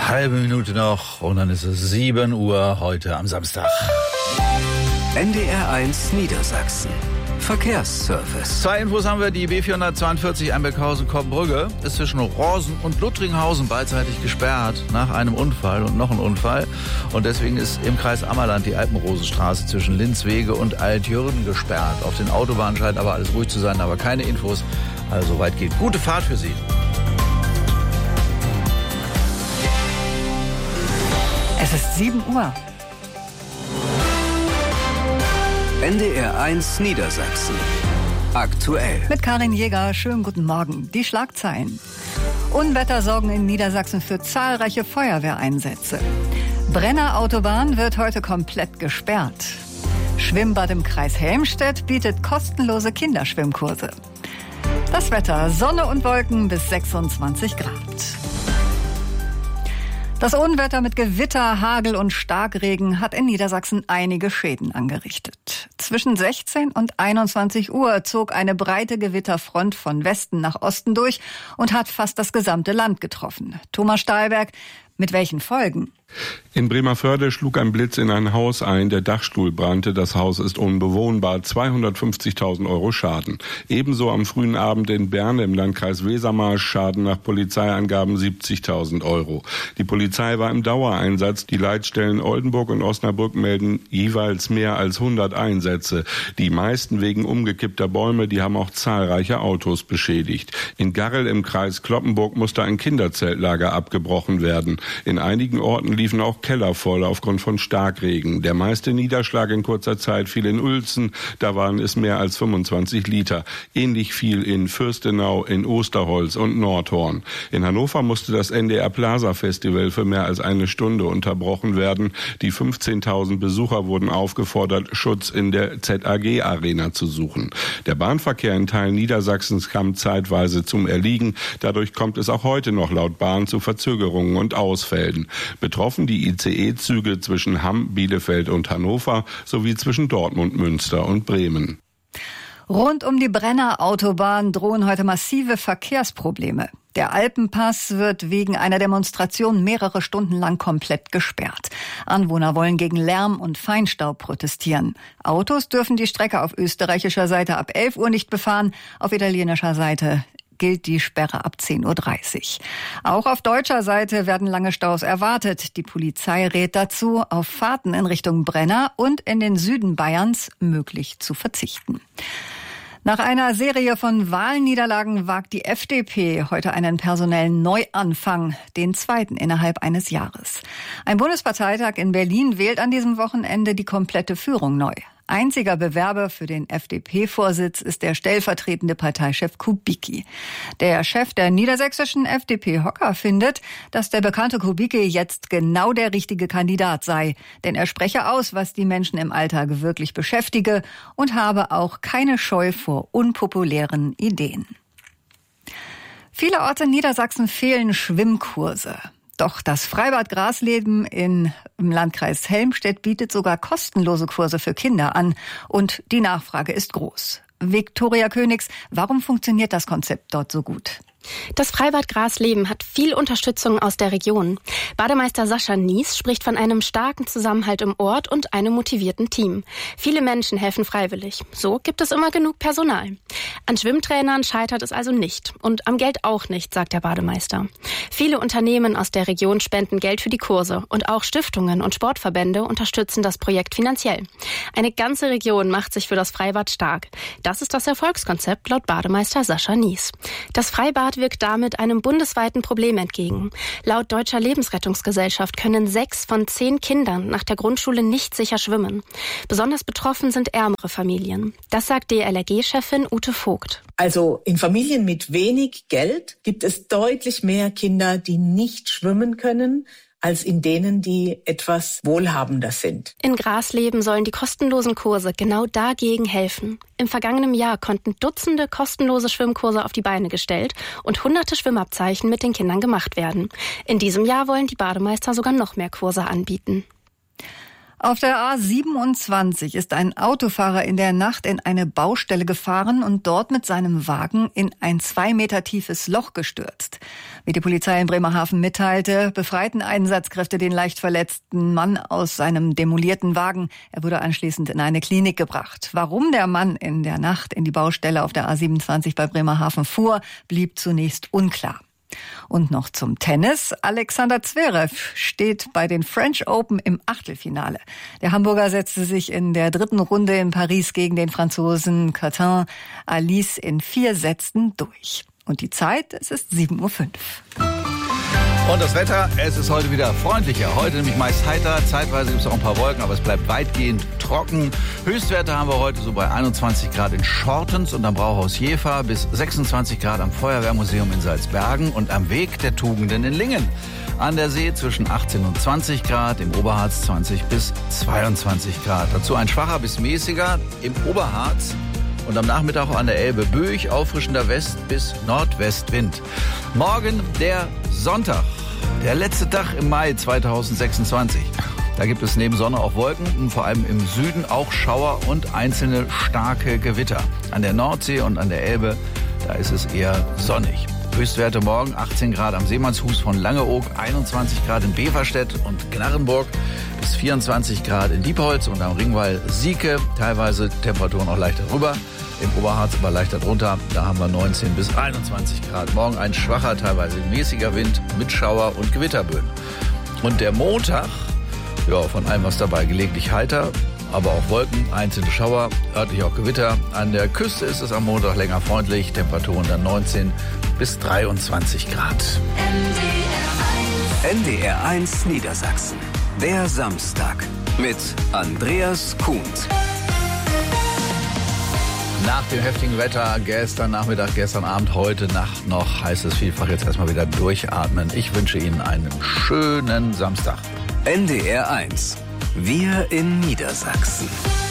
halbe Minute noch und dann ist es 7 Uhr heute am Samstag. NDR1 Niedersachsen. Verkehrsservice. 2 Infos haben wir. Die B442 Einbeckhausen-Koppbrügge ist zwischen Rosen und Luttringhausen beidseitig gesperrt nach einem Unfall und noch ein Unfall. Und deswegen ist im Kreis Ammerland die Alpenrosenstraße zwischen Linzwege und Altjürgen gesperrt. Auf den Autobahnen scheint aber alles ruhig zu sein, aber keine Infos. Also soweit geht. Gute Fahrt für Sie. Es ist 7 Uhr. NDR1 Niedersachsen. Aktuell. Mit Karin Jäger, schönen guten Morgen. Die Schlagzeilen. Unwetter sorgen in Niedersachsen für zahlreiche Feuerwehreinsätze. Brenner Autobahn wird heute komplett gesperrt. Schwimmbad im Kreis Helmstedt bietet kostenlose Kinderschwimmkurse. Das Wetter, Sonne und Wolken bis 26 Grad. Das Unwetter mit Gewitter, Hagel und Starkregen hat in Niedersachsen einige Schäden angerichtet. Zwischen 16 und 21 Uhr zog eine breite Gewitterfront von Westen nach Osten durch und hat fast das gesamte Land getroffen. Thomas Stahlberg, mit welchen Folgen? In Bremervörde schlug ein Blitz in ein Haus ein, der Dachstuhl brannte, das Haus ist unbewohnbar, 250.000 € Schaden. Ebenso am frühen Abend in Berne im Landkreis Wesermarsch, Schaden nach Polizeiangaben 70.000 €. Die Polizei war im Dauereinsatz, die Leitstellen Oldenburg und Osnabrück melden jeweils mehr als 100 Einsätze. Die meisten wegen umgekippter Bäume, die haben auch zahlreiche Autos beschädigt. In Garrel im Kreis Cloppenburg musste ein Kinderzeltlager abgebrochen werden. In einigen Orten liefen auch Keller voll aufgrund von Starkregen. Der meiste Niederschlag in kurzer Zeit fiel in Uelzen, da waren es mehr als 25 Liter. Ähnlich viel in Fürstenau, in Osterholz und Nordhorn. In Hannover musste das NDR Plaza Festival für mehr als eine Stunde unterbrochen werden. Die 15.000 Besucher wurden aufgefordert, Schutz in der ZAG Arena zu suchen. Der Bahnverkehr in Teilen Niedersachsens kam zeitweise zum Erliegen. Dadurch kommt es auch heute noch laut Bahn zu Verzögerungen und Ausfällen. Betroffen die ICE-Züge zwischen Hamm, Bielefeld und Hannover sowie zwischen Dortmund, Münster und Bremen. Rund um die Brenner Autobahn drohen heute massive Verkehrsprobleme. Der Alpenpass wird wegen einer Demonstration mehrere Stunden lang komplett gesperrt. Anwohner wollen gegen Lärm und Feinstaub protestieren. Autos dürfen die Strecke auf österreichischer Seite ab 11 Uhr nicht befahren, auf italienischer Seite gilt die Sperre ab 10.30 Uhr. Auch auf deutscher Seite werden lange Staus erwartet. Die Polizei rät dazu, auf Fahrten in Richtung Brenner und in den Süden Bayerns möglich zu verzichten. Nach einer Serie von Wahlniederlagen wagt die FDP heute einen personellen Neuanfang, den zweiten innerhalb eines Jahres. Ein Bundesparteitag in Berlin wählt an diesem Wochenende die komplette Führung neu. Einziger Bewerber für den FDP-Vorsitz ist der stellvertretende Parteichef Kubicki. Der Chef der niedersächsischen FDP Hocker findet, dass der bekannte Kubicki jetzt genau der richtige Kandidat sei. Denn er spreche aus, was die Menschen im Alltag wirklich beschäftige und habe auch keine Scheu vor unpopulären Ideen. Viele Orte in Niedersachsen fehlen Schwimmkurse. Doch das Freibad Grasleben im Landkreis Helmstedt bietet sogar kostenlose Kurse für Kinder an. Und die Nachfrage ist groß. Viktoria Königs, warum funktioniert das Konzept dort so gut? Das Freibad Grasleben hat viel Unterstützung aus der Region. Bademeister Sascha Nies spricht von einem starken Zusammenhalt im Ort und einem motivierten Team. Viele Menschen helfen freiwillig. So gibt es immer genug Personal. An Schwimmtrainern scheitert es also nicht. Und am Geld auch nicht, sagt der Bademeister. Viele Unternehmen aus der Region spenden Geld für die Kurse. Und auch Stiftungen und Sportverbände unterstützen das Projekt finanziell. Eine ganze Region macht sich für das Freibad stark. Das ist das Erfolgskonzept laut Bademeister Sascha Nies. Das Freibad wirkt damit einem bundesweiten Problem entgegen. Laut Deutscher Lebensrettungsgesellschaft können 6 von 10 Kindern nach der Grundschule nicht sicher schwimmen. Besonders betroffen sind ärmere Familien. Das sagt DLRG-Chefin Ute Vogt. Also in Familien mit wenig Geld gibt es deutlich mehr Kinder, die nicht schwimmen können, als in denen, die etwas wohlhabender sind. In Grasleben sollen die kostenlosen Kurse genau dagegen helfen. Im vergangenen Jahr konnten Dutzende kostenlose Schwimmkurse auf die Beine gestellt und hunderte Schwimmabzeichen mit den Kindern gemacht werden. In diesem Jahr wollen die Bademeister sogar noch mehr Kurse anbieten. Auf der A27 ist ein Autofahrer in der Nacht in eine Baustelle gefahren und dort mit seinem Wagen in ein 2 Meter tiefes Loch gestürzt. Wie die Polizei in Bremerhaven mitteilte, befreiten Einsatzkräfte den leicht verletzten Mann aus seinem demolierten Wagen. Er wurde anschließend in eine Klinik gebracht. Warum der Mann in der Nacht in die Baustelle auf der A27 bei Bremerhaven fuhr, blieb zunächst unklar. Und noch zum Tennis. Alexander Zverev steht bei den French Open im Achtelfinale. Der Hamburger setzte sich in der 3. Runde in Paris gegen den Franzosen Quentin Alice in 4 Sätzen durch. Und die Zeit, es ist 7:05 Uhr. Und das Wetter, es ist heute wieder freundlicher. Heute nämlich meist heiter, zeitweise gibt es auch ein paar Wolken, aber es bleibt weitgehend trocken. Höchstwerte haben wir heute so bei 21 Grad in Schortens und am Brauhaus Jever, bis 26 Grad am Feuerwehrmuseum in Salzbergen und am Weg der Tugenden in Lingen. An der See zwischen 18 und 20 Grad, im Oberharz 20 bis 22 Grad. Dazu ein schwacher bis mäßiger im Oberharz. Und am Nachmittag an der Elbe böig, auffrischender West- bis Nordwestwind. Morgen der Sonntag, der letzte Tag im Mai 2026. Da gibt es neben Sonne auch Wolken und vor allem im Süden auch Schauer und einzelne starke Gewitter. An der Nordsee und an der Elbe, da ist es eher sonnig. Höchstwerte morgen 18 Grad am Seemannshus von Langeoog, 21 Grad in Beverstedt und Gnarrenburg, bis 24 Grad in Diepholz und am Ringwall Sieke, teilweise Temperaturen auch leicht darüber. Im Oberharz aber leichter drunter, da haben wir 19 bis 21 Grad. Morgen ein schwacher, teilweise mäßiger Wind mit Schauer und Gewitterböen. Und der Montag, ja, von allem was dabei, gelegentlich heiter, aber auch Wolken, einzelne Schauer, örtlich auch Gewitter. An der Küste ist es am Montag länger freundlich, Temperaturen dann 19 bis 23 Grad. NDR1 Niedersachsen. Der Samstag mit Andreas Kuhnt. Nach dem heftigen Wetter gestern Nachmittag, gestern Abend, heute Nacht noch, heißt es vielfach jetzt erstmal wieder durchatmen. Ich wünsche Ihnen einen schönen Samstag. NDR1. Wir in Niedersachsen.